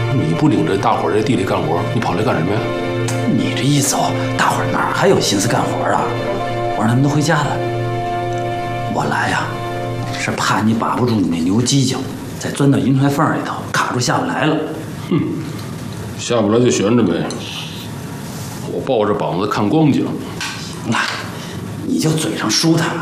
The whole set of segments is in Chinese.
你不领着大伙儿在地里干活，你跑来干什么呀？ 你这一走，大伙儿哪还有心思干活啊？我让他们都回家了。我来呀，是怕你把不住你那牛犄角，再钻到银揣缝里头卡住下不来了。 哼，下不来就悬着呗。我抱着膀子看光景。 那，你就嘴上舒坦。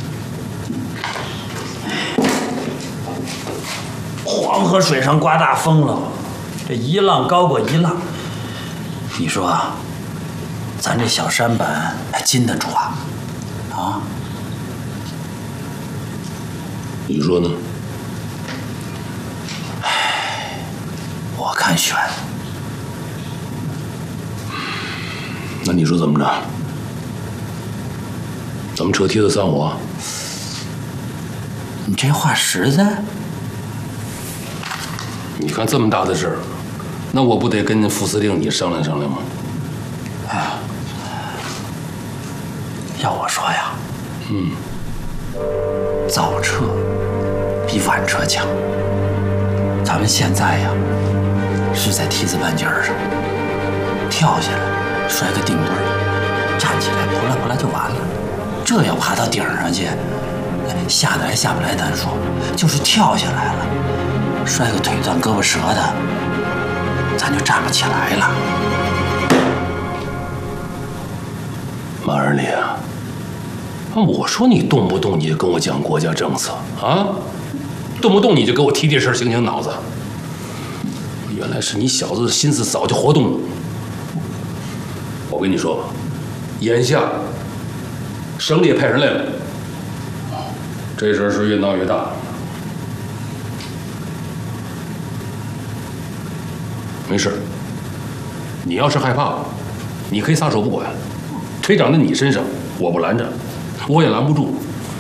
黄河水上刮大风了，这一浪高过一浪。你说，咱这小舢板还经得住啊？啊？ 你说呢？ 唉，我看悬。 那你说怎么着？咱们撤梯子散伙？ 你这话实在？ 你看这么大的事儿，那我不得跟副司令你商量商量吗？ 哎，要我说呀，早撤比晚撤强。咱们现在呀，是在梯子半截上，跳下来摔个腚墩儿，站起来扑啦扑啦就完了。这要爬到顶上去，下得来下不来单说，就是跳下来了，摔个腿断胳膊折的，咱就站不起来了。 马二里啊，我说你动不动你就跟我讲国家政策啊，动不动你就给我提这事儿醒醒脑子。原来是你小子的心思早就活动了。我跟你说吧，眼下省里也派人来了，这事儿是越闹越大。没事，你要是害怕，你可以撒手不管，腿长在你身上，我不拦着，我也拦不住。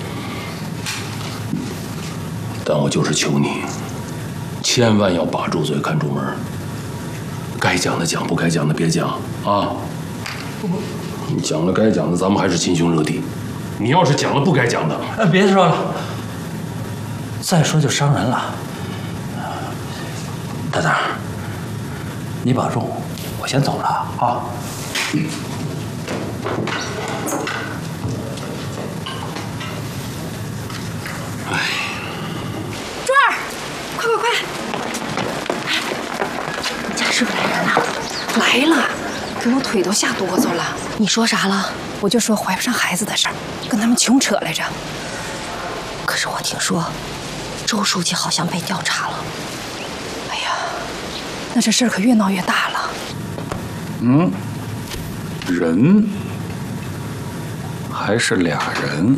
但我就是求你，千万要把住嘴，看住门。该讲的讲，不该讲的别讲啊！你讲了该讲的，咱们还是亲兄热弟。你要是讲了不该讲的， 别说了，再说就伤人了。大胆，你保重，我先走了啊。 珠儿，快快快！你家师傅来人了？来了，给我腿都吓哆嗦了。你说啥了？我就说怀不上孩子的事儿，跟他们穷扯来着。可是我听说，周书记好像被调查了。哎呀，那这事儿可越闹越大了。 人还是俩人，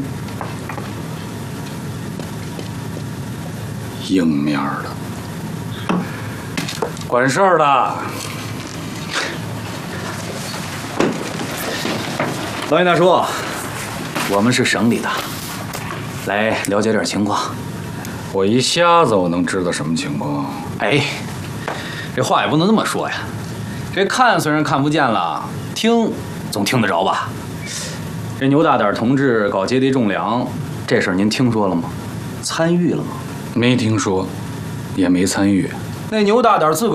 硬面的，管事儿的。老尹大叔，我们是省里的，来了解点情况。我一瞎子，我能知道什么情况？ 哎，这话也不能这么说呀。这看虽然看不见了，听总听得着吧？这牛大胆同志搞接地种粮，这事儿您听说了吗？参与了吗？ 没听说，也没参与。 那牛大胆自个儿